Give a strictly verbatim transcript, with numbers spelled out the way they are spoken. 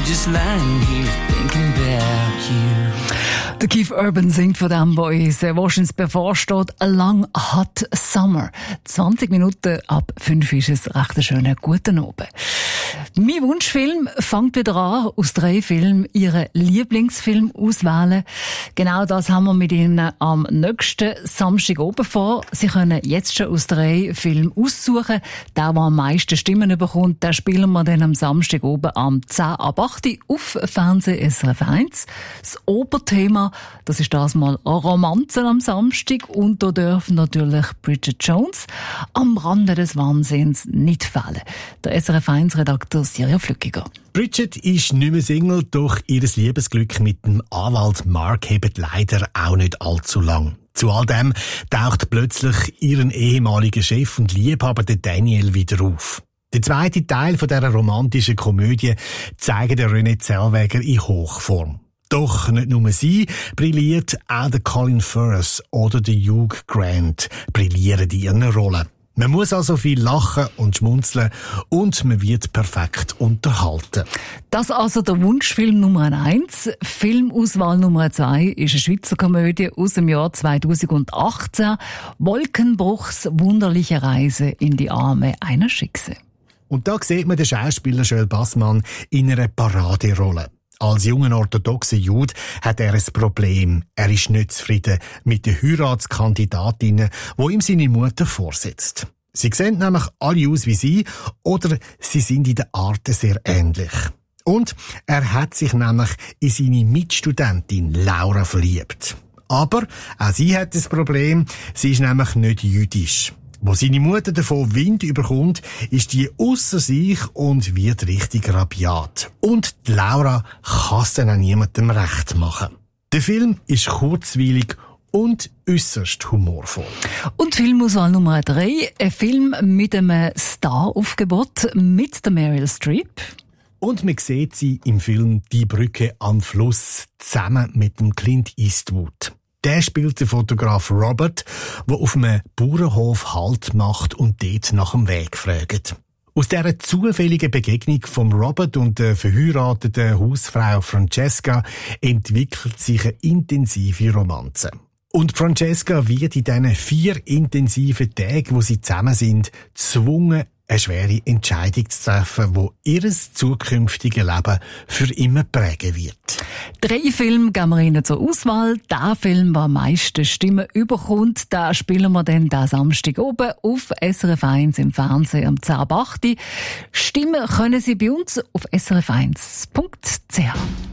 just lying here thinking about you. Der Keith Urban singt von dem, was uns wahrscheinlich bevorsteht, A Long Hot Summer. zwanzig Minuten ab fünf ist es recht ein schöner guten Abend. Mein Wunschfilm fängt wieder an, aus drei Filmen Ihren Lieblingsfilm auswählen. Genau das haben wir mit Ihnen am nächsten Samstag oben vor. Sie können jetzt schon aus drei Filmen aussuchen. Der, der am meisten Stimmen bekommt, den spielen wir dann am Samstag oben am zehn ab acht auf Fernsehen S R F eins. Das Oberthema, das ist das mal Romanzen am Samstag. Und da dürfen natürlich Bridget Jones am Rande des Wahnsinns nicht fehlen. Der S R F eins Redakteur Sirja Flückiger. Bridget ist nicht mehr Single, doch ihr Liebesglück mit dem Anwalt Mark hebt leider auch nicht allzu lang. Zu all dem taucht plötzlich ihren ehemaligen Chef und Liebhaber, der Daniel, wieder auf. Der zweite Teil von dieser romantischen Komödie zeigt der René Zellweger in Hochform. Doch nicht nur sie brilliert, auch der Colin Firth oder der Hugh Grant brillieren in ihren Rollen. Man muss also viel lachen und schmunzeln und man wird perfekt unterhalten. Das also der Wunschfilm Nummer eins. Filmauswahl Nummer zwei ist eine Schweizer Komödie aus dem Jahr zweitausendachtzehn. Wolkenbruchs wunderliche Reise in die Arme einer Schickse. Und da sieht man den Schauspieler Joel Bassmann in einer Paraderolle. Als junger orthodoxer Jude hat er ein Problem. Er ist nicht zufrieden mit den Heiratskandidatinnen, die ihm seine Mutter vorsetzt. Sie sehen nämlich alle aus wie sie oder sie sind in der Art sehr ähnlich. Und er hat sich nämlich in seine Mitstudentin Laura verliebt. Aber auch sie hat das Problem, sie ist nämlich nicht jüdisch. Wo seine Mutter davon Wind überkommt, ist die ausser sich und wird richtig rabiat. Und die Laura kann es dann auch niemandem recht machen. Der Film ist kurzweilig und äusserst humorvoll. Und Filmauswahl Nummer drei, ein Film mit einem Star-Aufgebot mit der Meryl Streep. Und man sieht sie im Film Die Brücke am Fluss zusammen mit dem Clint Eastwood. Der spielt den Fotograf Robert, der auf einem Bauernhof Halt macht und dort nach dem Weg fragt. Aus dieser zufälligen Begegnung von Robert und der verheirateten Hausfrau Francesca entwickelt sich eine intensive Romanze. Und Francesca wird in diesen vier intensiven Tagen, wo sie zusammen sind, gezwungen, eine schwere Entscheidung zu treffen, die ihr zukünftiges Leben für immer prägen wird. Drei Filme geben wir Ihnen zur Auswahl. Der Film, der am meisten Stimmen überkommt, den spielen wir dann diesen Samstag oben auf S R F eins im Fernsehen am zehn ab acht. Stimmen können Sie bei uns auf s r f eins punkt c h.